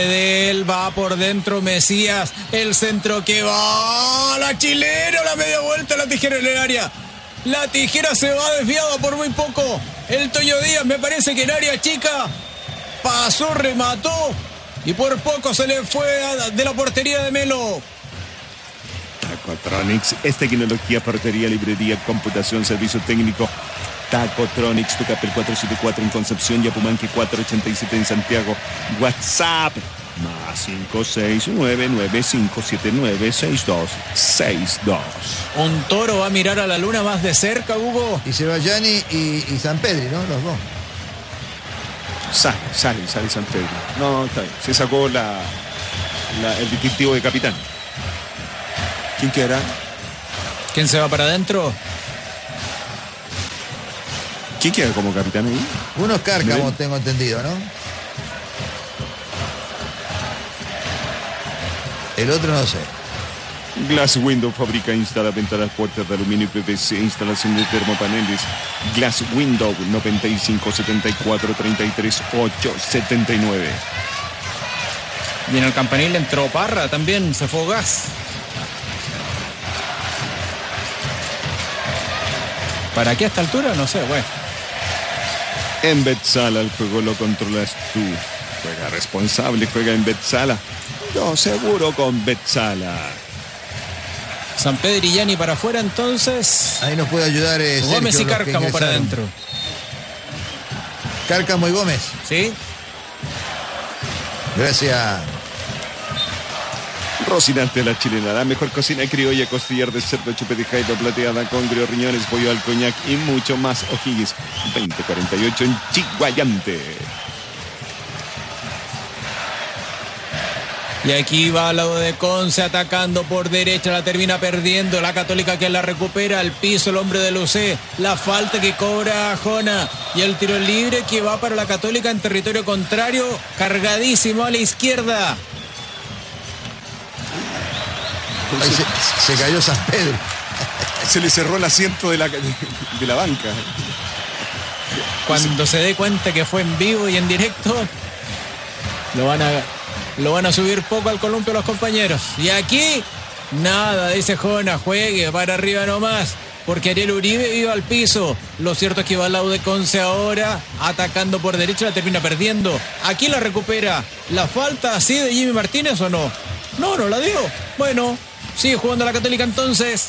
Él va por dentro Mesías, el centro que va, la chilena, la media vuelta, la tijera en el área. La tijera se va desviada por muy poco. El Toño Díaz me parece que en área chica pasó, remató y por poco se le fue de la portería de Melo. Tacotronics es tecnología, portería, librería, computación, servicio técnico. Tacotronics, tu Capel 474 en Concepción y Apumanque 487 en Santiago. WhatsApp más 569-9579-6262. Un toro va a mirar a la luna más de cerca, Hugo. Y Ceballos y San Pedri, ¿no? Los dos. Sale San Pedro. No, está bien. Se sacó el distintivo de capitán. ¿Quién quedará? ¿Quién se va para adentro? ¿Quién queda como capitán ahí? Uno es Cárcamo, tengo entendido, ¿no? El otro no sé. Glass Window fabrica e instala ventanas, puertas de aluminio y PVC, instalación de termopaneles. Glass Window 95 74 33 879. Y en el campanil entró Parra, también se fue gas. ¿Para qué a esta altura? No sé, bueno. En Betsala el juego lo controlas tú. Juega responsable, juega en Betsala. Yo seguro con Betsala. San Pedro y Yani para afuera, entonces. Ahí nos puede ayudar Gómez Sergio, y Cárcamo para adentro. Cárcamo y Gómez. Sí. Gracias. Rocinante la chilena, la mejor cocina criolla, costillar de cerdo, chupete jaito, plateada, congrio, riñones, pollo al coñac y mucho más. O'Higgins 2048 en Chiguayante. Y aquí va al lado de Conce atacando por derecha, la termina perdiendo. La Católica que la recupera al piso, el hombre de Lucé. La falta que cobra Jona y el tiro libre que va para la Católica en territorio contrario, cargadísimo a la izquierda. Ahí se cayó San Pedro. Se le cerró el asiento de la banca. Cuando se dé cuenta que fue en vivo y en directo, lo van a subir poco al columpio los compañeros. Y aquí, nada, dice Jona, juegue para arriba nomás, porque Ariel Uribe iba al piso. Lo cierto es que va al lado de Conce ahora, atacando por derecha, la termina perdiendo. Aquí la recupera. ¿La falta así de Jimmy Martínez o no? No la dio. Bueno, sigue jugando la Católica entonces.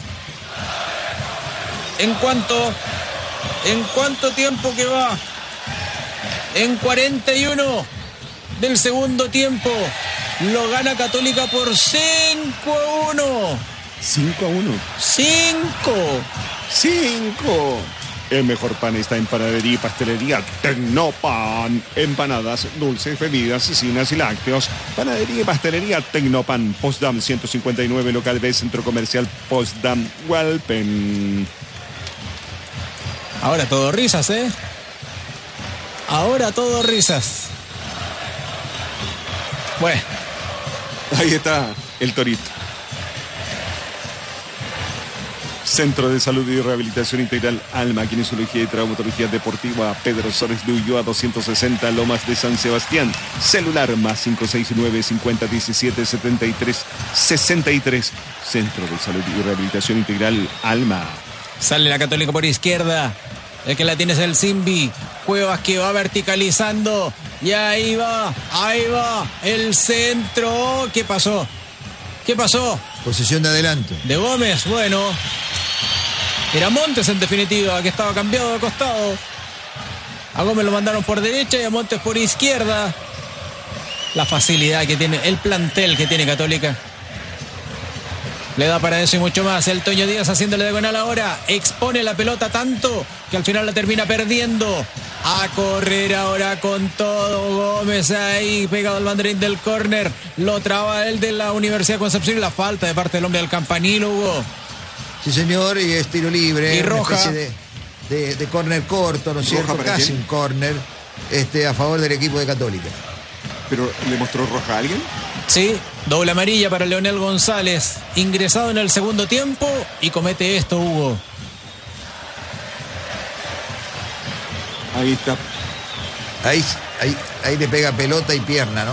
¿En cuánto tiempo que va? En 41 del segundo tiempo. Lo gana Católica por 5-1. 5-1. 5. El mejor pan está en panadería y pastelería Tecnopan. Empanadas, dulces, bebidas, cecinas y lácteos. Panadería y pastelería Tecnopan. Postdam 159, local B, Centro Comercial Postdam, Hualpen. Ahora todo risas, ¿eh? Ahora todo risas. Bueno. Ahí está el torito. Centro de Salud y Rehabilitación Integral Alma, Kinesiología y Traumatología Deportiva, Pedro Suárez de Ulloa 260, Lomas de San Sebastián. Celular más 569-5017-7363. Centro de Salud y Rehabilitación Integral Alma. Sale la Católica por izquierda. El que la tiene es el Simbi. Cuevas que va verticalizando. Y ahí va el centro. ¿Qué pasó? Posición de adelante. De Gómez, bueno. Era Montes en definitiva, que estaba cambiado de costado. A Gómez lo mandaron por derecha y a Montes por izquierda. La facilidad que tiene, el plantel que tiene Católica. Le da para eso y mucho más. El Toño Díaz haciéndole diagonal ahora. Expone la pelota tanto que al final la termina perdiendo. A correr ahora con todo. Gómez ahí pegado al banderín del córner. Lo traba el de la Universidad de Concepción y la falta de parte del hombre del campanil, Hugo. Sí, señor, y es tiro libre. Y roja. Una especie de córner corto, ¿no es cierto? Casi quién? un córner a favor del equipo de Católica. ¿Pero le mostró roja a alguien? Sí, doble amarilla para Leonel González. Ingresado en el segundo tiempo y comete esto, Hugo. Ahí está. Ahí le pega pelota y pierna, ¿no?